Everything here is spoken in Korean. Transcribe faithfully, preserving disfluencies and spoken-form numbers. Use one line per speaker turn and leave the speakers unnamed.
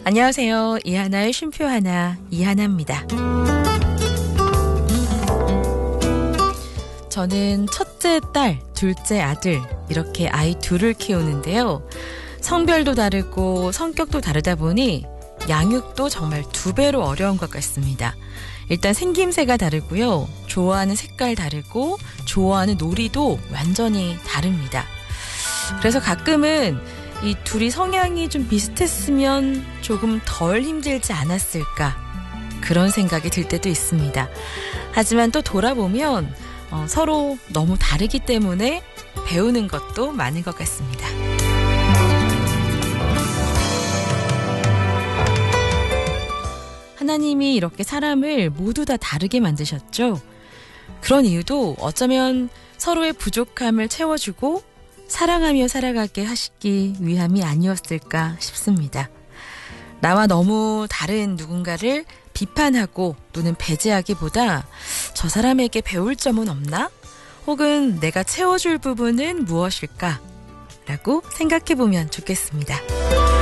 안녕하세요. 이하나의 쉼표 하나, 이하나입니다. 저는 첫째 딸, 둘째 아들 이렇게 아이 둘을 키우는데요. 성별도 다르고 성격도 다르다 보니 양육도 정말 두 배로 어려운 것 같습니다. 일단 생김새가 다르고요. 좋아하는 색깔 다르고 좋아하는 놀이도 완전히 다릅니다. 그래서 가끔은 이 둘이 성향이 좀 비슷했으면 조금 덜 힘들지 않았을까 그런 생각이 들 때도 있습니다. 하지만 또 돌아보면 어, 서로 너무 다르기 때문에 배우는 것도 많은 것 같습니다. 하나님이 이렇게 사람을 모두 다 다르게 만드셨죠. 그런 이유도 어쩌면 서로의 부족함을 채워주고 사랑하며 살아가게 하시기 위함이 아니었을까 싶습니다. 나와 너무 다른 누군가를 비판하고 또는 배제하기보다 저 사람에게 배울 점은 없나? 혹은 내가 채워줄 부분은 무엇일까? 라고 생각해보면 좋겠습니다.